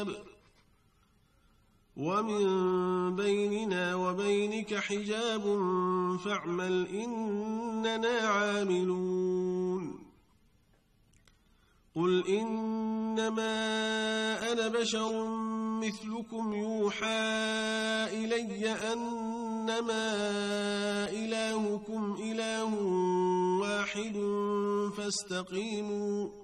ومن بيننا وبينك حجاب فاعمل إننا عاملون قل إنما أنا بشر مثلكم يوحى إلي أنما إلهكم إله واحد